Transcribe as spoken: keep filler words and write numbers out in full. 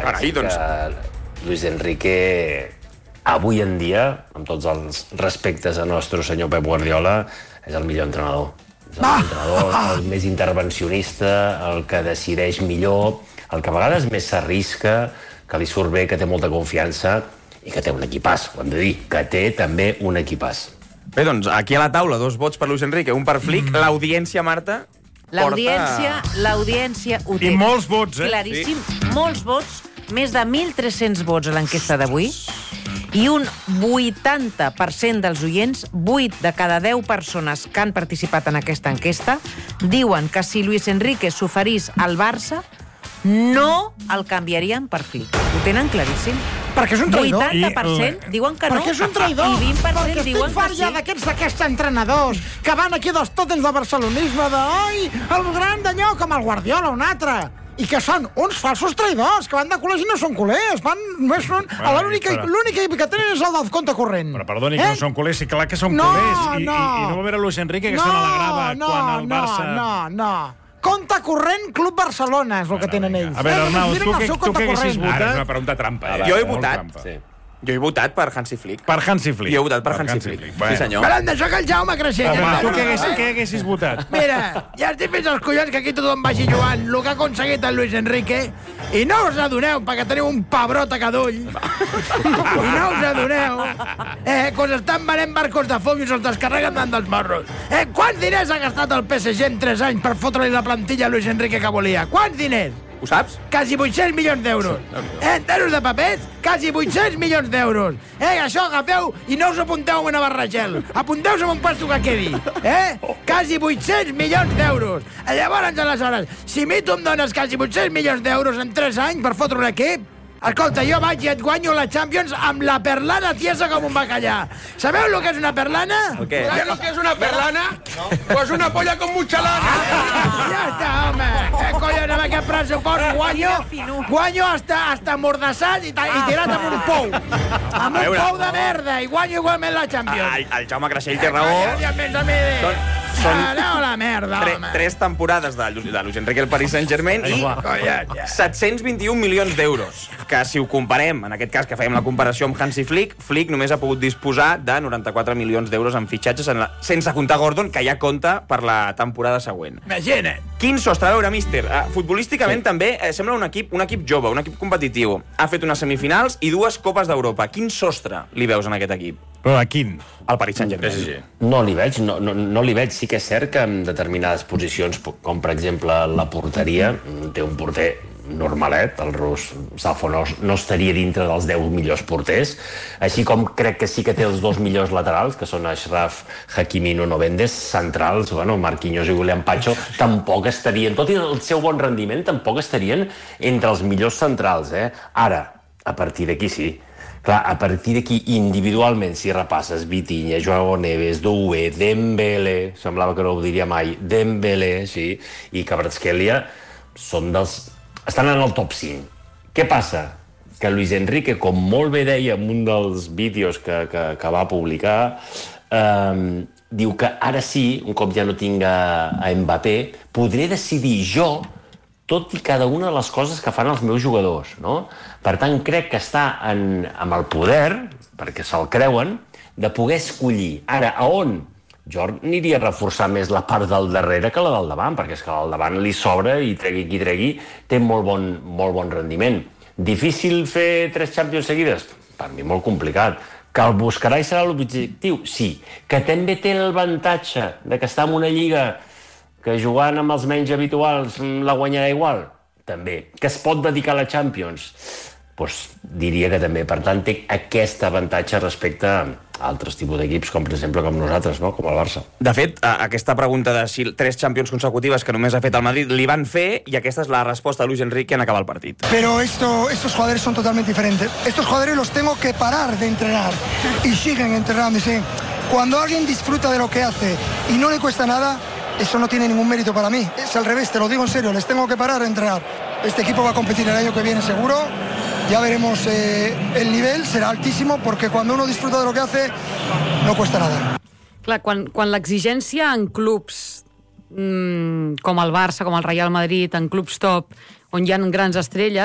Carai, doncs... que Luis Enrique, avui en dia, amb tots els respectes a nostre senyor Pep Guardiola, és el millor entrenador. És el entrenador, el més intervencionista, el que decideix millor, el que a vegades més s'arrisca, que li surt bé, que té molta confiança i que té un equipàs, ho hem de dir, que té també un equipàs. Bé, doncs, aquí a la taula, dos vots per Luis Enrique, un per Flick. Mm. L'audiència, Marta, L'audiència, porta... l'audiència ho té. I molts vots, eh? Claríssim, sí. Molts vots, més de mil tres-cents vots a l'enquesta d'avui, i un vuitanta per cent dels oients, vuit de cada deu persones que han participat en aquesta enquesta, diuen que si Luis Enrique s'oferís al Barça, no el canviarien per Flick. Ho tenen claríssim. Perquè és un traïdor. vuitanta per cent diuen que no. Perquè és un traïdor. I vint per cent perquè diuen estic fart que ja sí. d'aquests d'aquests entrenadors que van aquí dels tòtems de barcelonisme de ai, el gran d'allò, com el Guardiola, un altre. I que són uns falsos traïdors, que van de col·legi i no són culers. Van, només són... Bueno, L'únic però... que tenen és el del compte corrent. Però perdoni, que eh? no són culers, sí, clar que són no, culers. I, no. I, I no va veure Luis Enrique, que no, se n'alegrava no, quan el Barça... No, no, no. Compte corrent Club Barcelona és el que tenen ells. A veure, Arnau, tu que, tu que haguessis votat... Ara és una pregunta trampa. Eh? Jo he votat. Sí. Jo he votat per Hansi Flick. Per Hansi Flick. Jo he votat per, per Hansi Flick. Flick. Bueno. Sí, senyor. Però hem deixat que el Jaume creixent. Home, tu què haguessis, què haguessis votat? Mira, ja estic fins als collons que aquí tothom vagi jugant el que ha aconseguit el Luis Enrique i no us adoneu, perquè teniu un pebrot a cada ull. I no us adoneu eh, que us estan venent barcos de foc i us els descarreguen davant dels morros. Eh, quants diners ha gastat el P S G en tres anys per fotre-li la plantilla a Luis Enrique que volia? Quants diners? Ho saps? Quasi vuit-cents milions d'euros. Eh, en termes de papers, quasi vuit-cents milions d'euros. Eh, això agafeu i no us apunteu a una barragel. Apunteu-vos a un puesto que quedi. Eh? Quasi vuit-cents milions d'euros. Eh, llavors, aleshores, si a mi tu em dones quasi vuit-cents milions d'euros en tres anys per fotre un equip, escolta, jo vaig i et guanyo la Champions amb la perlana tiesa com un bacallà. Sabeu el que és una perlana? El què? ¿Sabes lo que es una perlana? Pues una polla con mucha lana. Ja està, home. Eh, collons, amb aquest pressupost guanyo, guanyo hasta, hasta mordassat i, i tirat amb un pou. Amb un pou de merda. I guanyo igualment la Champions. El, el Jaume Creixell té raó. Són, són Aneu a la merda, tre, home. tres temporades de, de Luis Enrique al Paris Saint-Germain i set-cents vint-i-un milions d'euros. Que si ho comparem, en aquest cas que fèiem la comparació amb Hansi Flick, Flick només ha pogut disposar de noranta-quatre milions d'euros en fitxatges, en la, sense comptar Gordon, que ja compta per la temporada següent. Imagina't. Quin sostre, a veure, míster, uh, futbolísticament sí. també eh, sembla un equip, un equip jove, un equip competitiu. Ha fet unes semifinals i dues Copes d'Europa. Quin sostre li veus en aquest equip? Però a quin? El Paris Saint-Germain. Sí, sí. No li veig, no, no, no li veig. Sí que és cert que en determinades posicions, com per exemple la porteria, té un porter normalet, el rus Safo no, no estaria dintre dels deu millors porters, així com crec que sí que té els dos millors laterals, que són Achraf Hakimi i Nuno Mendes, centrals, bueno, Marquinhos i William Pacho, tampoc estarien, tot i el seu bon rendiment, tampoc estarien entre els millors centrals, eh? Ara, a partir d'aquí sí. Clar, a partir d'aquí, individualment, si repasses Vitinha, Joao Neves, Doué, Dembélé, semblava que no ho diria mai, Dembélé, sí, i Kvaratskhelia, són dels... estan en el top cinc. Què passa? Que Luis Enrique, com molt bé deia en un dels vídeos que, que, que va publicar, eh, diu que ara sí, un cop ja no tinc a, a Mbappé, podré decidir jo tot i cada una de les coses que fan els meus jugadors, no? Per tant, crec que està en, amb el poder, perquè se'l creuen, de poder escollir. Ara, a on? Jo aniria a reforçar més la part del darrere que la del davant, perquè és que al davant li sobra i tregui qui tregui, té molt bon, molt bon rendiment. Difícil fer tres Champions seguides? Per mi molt complicat. Que el buscarà i serà l'objectiu? Sí. Que també té l'avantatge de que està en una lliga que jugant amb els menys habituals la guanyarà igual? També. Que es pot dedicar a la Champions? Doncs diria que també. Per tant, té aquest avantatge respecte a altres tipus d'equips, com per exemple com nosaltres, no? Com el Barça. De fet, aquesta pregunta de si tres Champions consecutives que només ha fet el Madrid li van fer, i aquesta és la resposta de Luis Enrique en acabar el partit. Pero esto, estos jugadores son totalmente diferentes. Estos jugadores los tengo que parar de entrenar y siguen entrenándose. Cuando alguien disfruta de lo que hace y no le cuesta nada, eso no tiene ningún mérito para mí. Es al revés, te lo digo en serio, les tengo que parar de entrenar. Este equipo va a competir el año que viene seguro. Ya veremos, eh, el nivel serà altísimo porque cuando uno disfruta de lo que hace no cuesta nada. Clar, quan, quan l'exigència en clubs mmm, com el Barça, com el Real Madrid, en clubs top, on hi ha grans estrelles,